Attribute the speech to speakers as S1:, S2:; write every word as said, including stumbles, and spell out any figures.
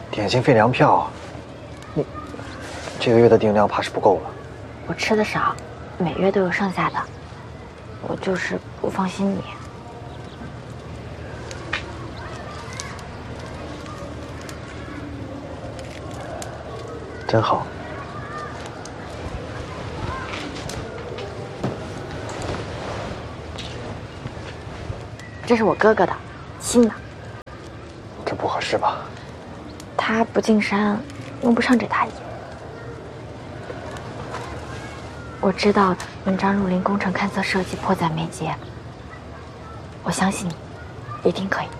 S1: 点心费粮票，你这个月的订量怕是不够了。
S2: 我吃的少，每月都有剩下的，我就是不放心你。
S1: 真好。
S2: 这是我哥哥的，新的。
S1: 这不合适吧？
S2: 他不进山，用不上这大衣。我知道文章入林工程勘测设计迫在眉睫，我相信你，一定可以。